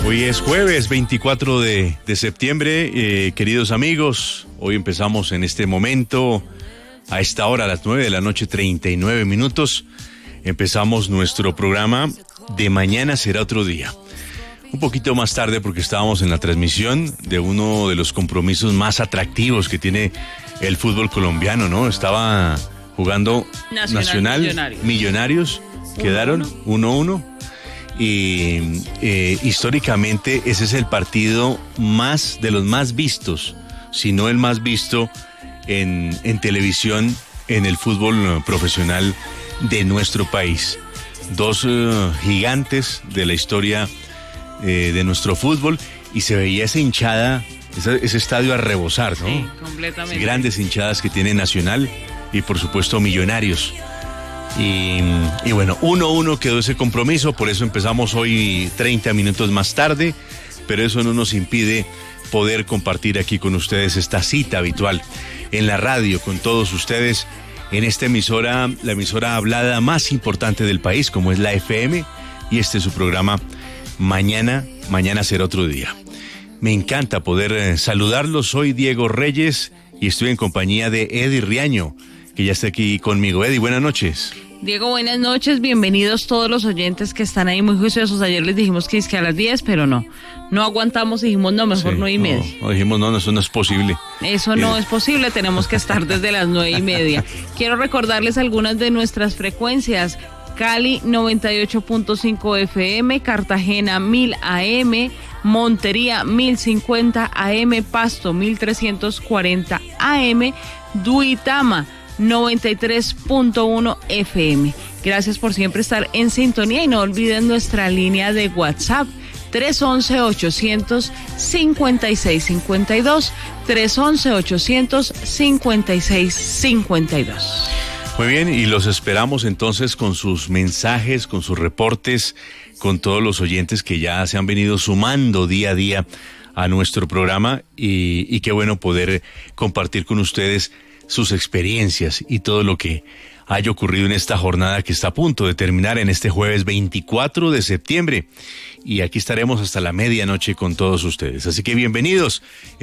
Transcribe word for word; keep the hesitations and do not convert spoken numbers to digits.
Hoy es jueves veinticuatro de, de septiembre, eh, queridos amigos, hoy empezamos en este momento, a esta hora, a las nueve de la noche, treinta y nueve minutos, empezamos nuestro programa de Mañana Será Otro Día. Un poquito más tarde porque estábamos en la transmisión de uno de los compromisos más atractivos que tiene el fútbol colombiano, ¿no? Estaba jugando Nacional, Nacional Millonarios, Millonarios quedaron uno a uno. Y eh, históricamente ese es el partido más de los más vistos, si no el más visto en, en televisión en el fútbol profesional de nuestro país. Dos uh, gigantes de la historia eh, de nuestro fútbol, y se veía esa hinchada, ese, ese estadio a rebosar, ¿no? Sí, completamente. Grandes hinchadas que tiene Nacional y por supuesto Millonarios. Y, y bueno, uno a uno quedó ese compromiso, por eso empezamos hoy treinta minutos más tarde, pero eso no nos impide poder compartir aquí con ustedes esta cita habitual en la radio con todos ustedes en esta emisora, la emisora hablada más importante del país, como es la F M, y este es su programa Mañana, Mañana Será Otro Día. Me encanta poder eh, saludarlos, soy Diego Reyes y estoy en compañía de Eddie Riaño, que ya está aquí conmigo. Eddie, buenas noches. Diego, buenas noches, bienvenidos todos los oyentes que están ahí muy juiciosos. Ayer les dijimos que es que a las diez, pero no, no aguantamos y dijimos no, mejor Sí, nueve y media. No, no, dijimos no, no, eso no es posible. Eso no Eh. es posible, tenemos que estar desde las nueve y media. Quiero recordarles algunas de nuestras frecuencias: Cali noventa y ocho punto cinco F M, Cartagena mil A M, Montería mil cincuenta A M, Pasto mil trescientos cuarenta A M, Duitama noventa y tres punto uno F M. Gracias por siempre estar en sintonía y no olviden nuestra línea de WhatsApp tres once, ochocientos cincuenta y seis cincuenta y dos, tres once, ochocientos cincuenta y seis cincuenta y dos. Muy bien, y los esperamos entonces con sus mensajes, con sus reportes, con todos los oyentes que ya se han venido sumando día a día a nuestro programa, y, y qué bueno poder compartir con ustedes sus experiencias y todo lo que haya ocurrido en esta jornada que está a punto de terminar en este jueves veinticuatro de septiembre. Y aquí estaremos hasta la medianoche con todos ustedes. Así que bienvenidos.